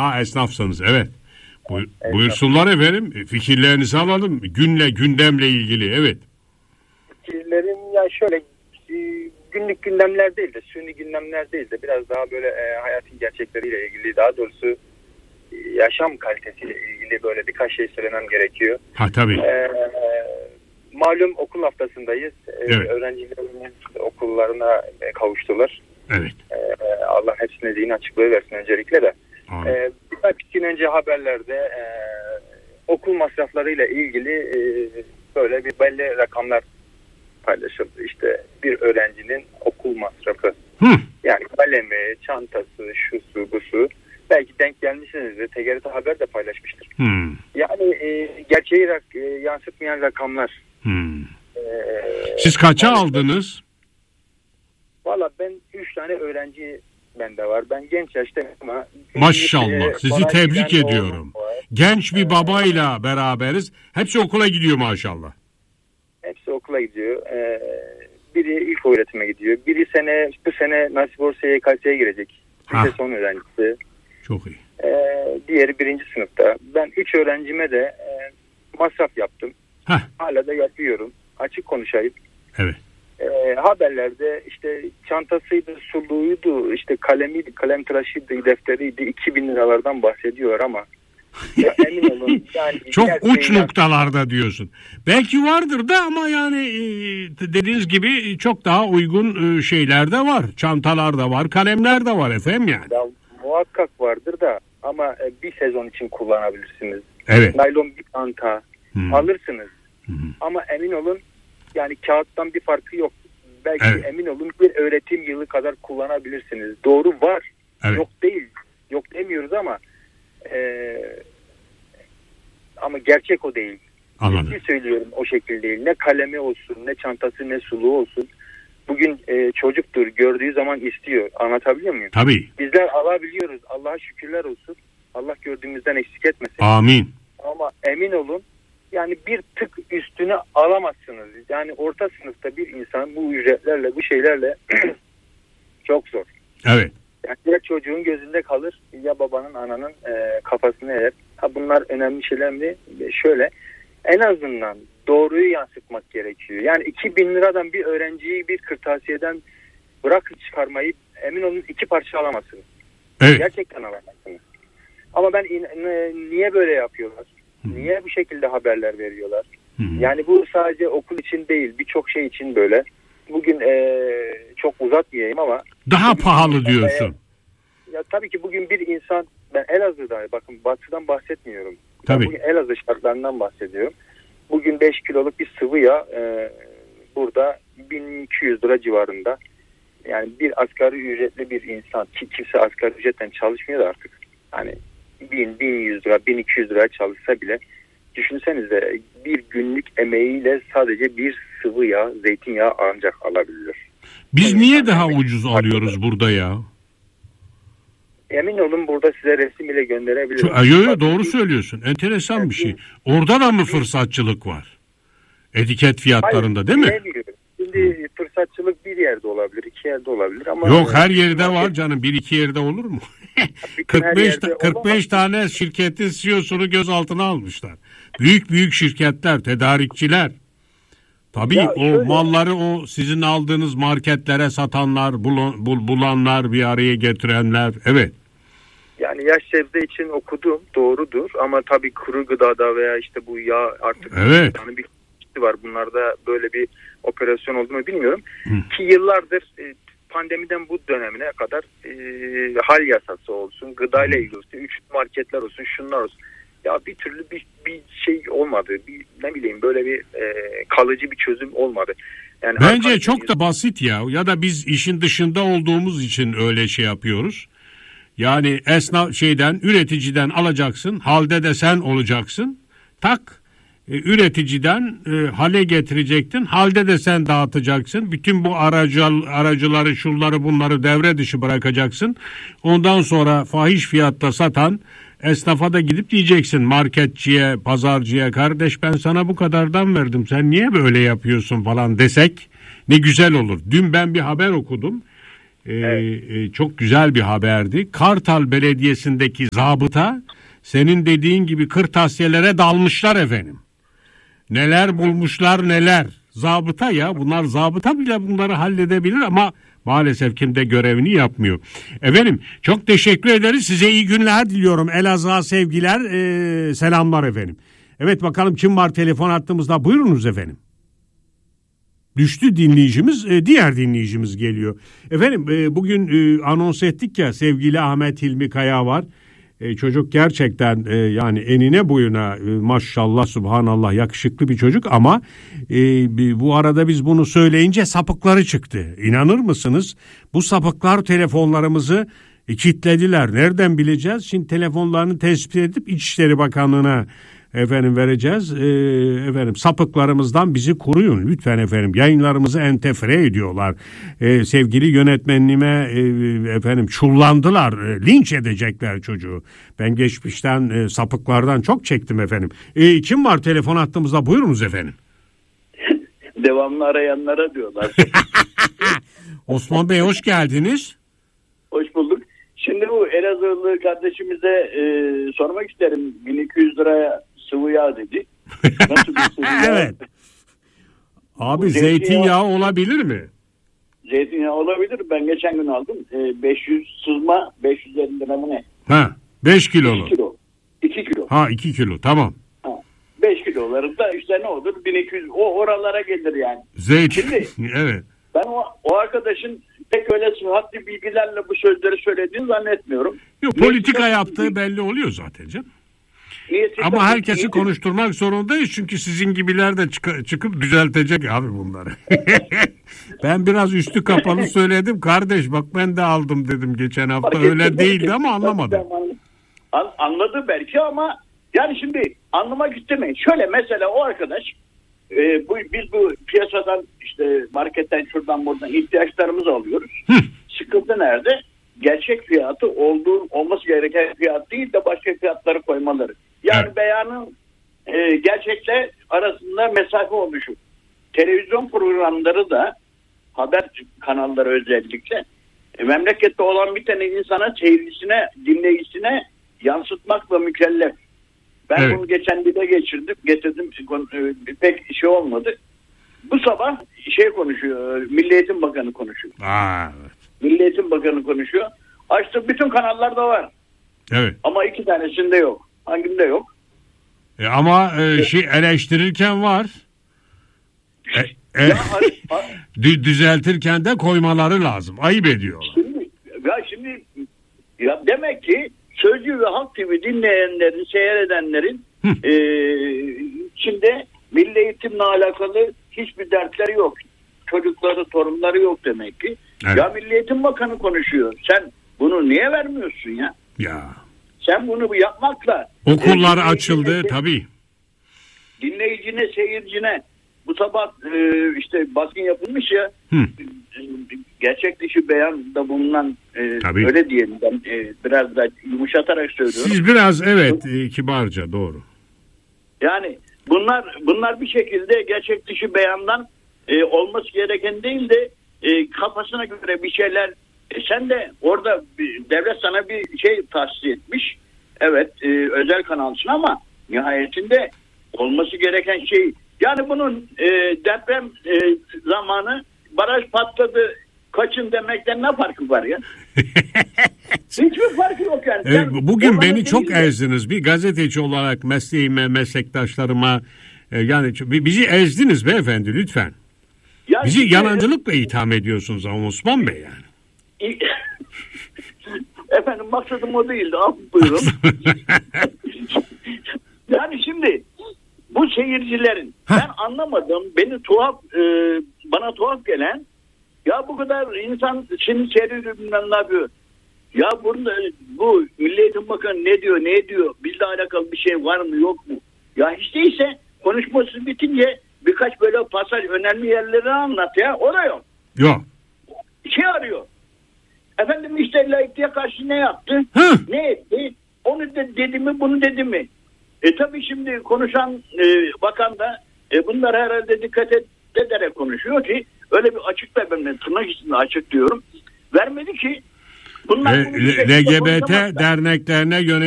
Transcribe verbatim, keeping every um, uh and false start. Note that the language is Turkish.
Ha, esnafsanız, evet. Bu, buyursunlar efendim. Fikirlerinizi alalım. Günle, gündemle ilgili, evet. Fikirlerim ya şöyle, günlük gündemler değil de, suni gündemler değil de biraz daha böyle e, hayatın gerçekleriyle ilgili, daha doğrusu e, yaşam kalitesiyle ilgili böyle birkaç şey söylemem gerekiyor. Ha tabii. E, malum okul haftasındayız. Evet. Öğrencilerimiz okullarına kavuştular. Evet. E, Allah hepsine zihin açıklığı versin öncelikle de. E, birkaç gün önce haberlerde e, okul masraflarıyla ilgili e, böyle bir belli rakamlar paylaşıldı. İşte bir öğrencinin okul masrafı. Hı. Yani kalemi, çantası, şusu, busu. Belki denk gelmişsinizdir. T G R T Haber de paylaşmıştır. Hı. Yani e, gerçeği e, yansıtmayan rakamlar. Hı. E, Siz kaça yani, aldınız? Valla ben üç tane öğrenci bende var. Ben genç yaşta ama... Maşallah. Sizi tebrik ediyorum. Genç bir babayla beraberiz. Hepsi okula gidiyor maşallah. Hepsi okula gidiyor. Ee, biri ilk öğretime gidiyor. Biri sene bu sene nasip olursa Y K S'ye girecek. Bir de son öğrencisi. Çok iyi. Ee, diğeri birinci sınıfta. Ben üç öğrencime de e, masraf yaptım. Heh. Hala da yapıyorum. Açık konuşayım. Evet. E, haberlerde işte çantasıydı, suluğuydu, işte kalemiydi, kalem tıraşıydı, defteriydi, iki bin liralardan bahsediyor ama ya emin olun yani çok uç noktalarda diyorsun. Belki vardır da ama yani dediğiniz gibi çok daha uygun şeyler de var. Çantalar da var, kalemler de var efendim yani. Ya, muhakkak vardır da ama bir sezon için kullanabilirsiniz. Evet. Naylon bir çanta hmm. alırsınız. Hmm. Ama emin olun yani kağıttan bir farkı yok. Belki evet. emin olun bir öğretim yılı kadar kullanabilirsiniz. Doğru var. Evet. Yok değil. Yok demiyoruz ama Ee, ama gerçek o değil. Anladım. Ciddi söylüyorum, o şekilde değil. Ne kalemi olsun, ne çantası, ne suluğu olsun. Bugün e, çocuktur, gördüğü zaman istiyor. Anlatabiliyor muyum? Tabii. Bizler alabiliyoruz. Allah'a şükürler olsun. Allah gördüğümüzden eksik etmesin. Amin. Ama emin olun yani bir tık üstüne alamazsınız. Yani orta sınıfta bir insan bu ücretlerle, bu şeylerle çok zor. Evet. Yani ya çocuğun gözünde kalır ya babanın, ananın e, kafasına erer. Ha, bunlar önemli şeyler mi? Şöyle, en azından doğruyu yansıtmak gerekiyor. Yani iki bin liradan bir öğrenciyi bir kırtasiyeden bırakın çıkarmayı, emin olun iki parça alamazsınız. Evet. Gerçekten alamazsınız. Ama ben niye böyle yapıyorlar? Hı. Niye bu şekilde haberler veriyorlar? Hı. Yani bu sadece okul için değil, birçok şey için böyle. Bugün e, çok uzatmayayım ama daha pahalı diyorsun. E, ya tabii ki bugün bir insan, ben Elazığ'da, bakın Batı'dan bahsetmiyorum. Tabii. Ben bugün Elazığ şartlarından bahsediyorum. Bugün beş kiloluk bir sıvı yağ e, burada bin iki yüz lira civarında. Yani bir asgari ücretli bir insan, ki kimse asgari ücretten çalışmıyor da artık. Hani bin, bin yüz lira, bin iki yüz lira çalışsa bile düşünsenize bir günlük emeğiyle sadece bir sıvı yağ, zeytinyağı ancak alabilir. Biz yani niye daha ucuz alıyoruz burada ya? Emin olun burada size resim ile gönderebilirim. Yok yok, doğru söylüyorsun. Enteresan evet, bir şey. Orada da mı fırsatçılık var? Etiket fiyatlarında hayır, değil mi? Bilmiyorum. Şimdi fırsatçılık bir yerde olabilir, iki yerde olabilir ama yok, her yerde var canım. Bir iki yerde olur mu? kırk beş kırk beş tane şirketin C E O'sunu gözaltına almışlar. Büyük büyük şirketler, tedarikçiler. Tabii ya o şöyle, malları o sizin aldığınız marketlere satanlar, bul, bul, bulanlar, bir araya getirenler. Evet. Yani yaş sebze için okudum, doğrudur ama tabii kuru gıdada veya işte bu yağ artık evet. Yani bir şey var. Bunlarda böyle bir operasyon olduğunu bilmiyorum. Hı. Ki yıllardır e, pandemiden bu dönemine kadar e, hal yasası olsun, gıdayla ilgili olsun, üç marketler olsun, şunlar olsun. Ya bir türlü bir, bir şey olmadı. Bir, ne bileyim böyle bir e, kalıcı bir çözüm olmadı. Yani bence çok da basit ya. Ya da biz işin dışında olduğumuz için öyle şey yapıyoruz. Yani esnaf şeyden, üreticiden alacaksın. Halde de sen olacaksın. Tak e, üreticiden e, hale getirecektin. Halde de sen dağıtacaksın. Bütün bu aracı, aracıları, şunları bunları devre dışı bırakacaksın. Ondan sonra fahiş fiyatta satan esnafa da gidip diyeceksin marketçiye, pazarcıya, kardeş ben sana bu kadardan verdim, sen niye böyle yapıyorsun falan desek ne güzel olur. Dün ben bir haber okudum. Ee, evet. e, çok güzel bir haberdi. Kartal Belediyesi'ndeki zabıta senin dediğin gibi kırtasiyelere dalmışlar efendim. Neler bulmuşlar neler. Zabıta ya, bunlar zabıta bile bunları halledebilir ama maalesef kimde görevini yapmıyor. Efendim çok teşekkür ederiz. Size iyi günler diliyorum. Elazığ'a sevgiler, e, selamlar efendim. Evet, bakalım kim var telefon hattımızda. Buyurunuz efendim. Düştü dinleyicimiz, e, diğer dinleyicimiz geliyor. Efendim e, bugün e, anons ettik ya, sevgili Ahmet Hilmi Kaya var. E, çocuk gerçekten e, yani enine boyuna e, maşallah subhanallah yakışıklı bir çocuk ama e, bu arada biz bunu söyleyince sapıkları çıktı. İnanır mısınız? Bu sapıklar telefonlarımızı e, kilitlediler. Nereden bileceğiz? Şimdi telefonlarını tespit edip İçişleri Bakanlığı'na efendim vereceğiz. E, efendim sapıklarımızdan bizi koruyun lütfen efendim. Yayınlarımızı entefre ediyorlar. E, sevgili yönetmenime e, efendim çullandılar. E, linç edecekler çocuğu. Ben geçmişten e, sapıklardan çok çektim efendim. E, kim var telefon hattımızda? Buyurunuz efendim. Devamlı arayanlara diyorlar. Osman Bey hoş geldiniz. Hoş bulduk. Şimdi bu Elazığlı kardeşimize e, sormak isterim. bin iki yüz liraya sıvı yağ dedi. Nasıl bir sıvı yağ? Evet. Abi zeytinyağı, zeytinyağı olabilir mi? Zeytinyağı olabilir. Ben geçen gün aldım. E, beş yüz sızma beş yüz elli lira mı ne? Ha, beş kilolu. iki kilo. iki kilo. Ha, iki kilo tamam. Ha, beş kilolarında işte ne olur? bin iki yüz o oralara gelir yani. Zeytin. Şimdi, evet. Ben o, o arkadaşın pek öyle sıhhatli bilgilerle bu sözleri söylediğini zannetmiyorum. Yok, politika yaptığı belli oluyor zaten canım. Ama herkesi niyeti... konuşturmak zorundayız çünkü sizin gibiler de çık- çıkıp düzeltecek abi bunları. Ben biraz üstü kapalı söyledim kardeş, bak ben de aldım dedim geçen hafta, öyle değildi ama anlamadım. An- anladı belki ama yani şimdi anlamak istemeyin. Şöyle mesela o arkadaş e, bu biz bu piyasadan işte marketten şuradan buradan ihtiyaçlarımızı alıyoruz. Hı. Sıkıntı nerede? Gerçek fiyatı olduğu olması gereken fiyat değil de başka fiyatları koymaları. Yani evet. Beyanın e, gerçekle arasında mesafe oluşu. Televizyon programları da haber kanalları özellikle e, memlekette olan bir tane insana, seyircisine, dinleyicisine yansıtmakla mükellef. Ben evet. bunu geçen dile geçirdim, getirdim. E, pek şey olmadı. Bu sabah şey konuşuyor, Milli Eğitim Bakanı konuşuyor. Aa, evet. Milli Eğitim Bakanı konuşuyor. Açtık, bütün kanallarda var. Evet. Ama iki tanesinde yok. Hanginde yok? E ama e, şey eleştirirken var. E, e, ya, a, a, düzeltirken de koymaları lazım. Ayıp ediyorlar. Şimdi, ya şimdi ya demek ki Sözcü ve Halk T V dinleyenlerin, seyredenlerin e, içinde milli eğitimle alakalı hiçbir dertleri yok. Çocukları, torunları yok demek ki. Evet. Ya Milli Eğitim Bakanı konuşuyor. Sen bunu niye vermiyorsun ya? Ya. Sen bunu yapmakla. Okullar e, açıldı tabii. Dinleyicine, seyircine bu sabah e, işte basın yapılmış ya. Hı. Gerçek dışı beyanda bulunan e, öyle diyelim ben e, biraz da yumuşatarak söylüyorum. Siz biraz evet e, kibarca doğru. Yani bunlar bunlar bir şekilde gerçek dışı beyandan e, olması gereken değil de e, kafasına göre bir şeyler e, sen de orada bir, devlet sana bir şey tahsis etmiş. Evet e, özel kanalsın ama nihayetinde olması gereken şey yani bunun e, deprem e, zamanı baraj patladı kaçın demekten ne farkı var ya? Hiçbir farkı yok yani. Evet, bugün beni çok ezdiniz bir gazeteci olarak mesleğime, meslektaşlarıma e, yani bizi ezdiniz beyefendi lütfen. Ya bizi işte, yalancılıkla itham ediyorsunuz ama Osman Bey yani. Efendim maksadım o değildi. Af buyurun. Yani şimdi bu seyircilerin Heh. ben anlamadım. Beni tuhaf e, bana tuhaf gelen ya bu kadar insan şimdi seyrediyor bilmem ne yapıyor. Ya burada bu Milli Eğitim Bakanı ne diyor ne diyor bizle alakalı bir şey var mı yok mu? Ya hiç değilse konuşması bitince birkaç böyle pasaj önemli yerleri anlat ya o da yok. Yok. Şey arıyor. Efendim işte laikliğe karşı ne yaptı? Hı. Ne etti? Onu de, dedi mi bunu dedi mi? E tabii şimdi konuşan e, bakan da e, bunlar herhalde dikkat et, ederek konuşuyor ki öyle bir açıkla ben tırnak içinde açık diyorum. vermedi ki. Bunlar L- L- L G B T derneklerine yönelik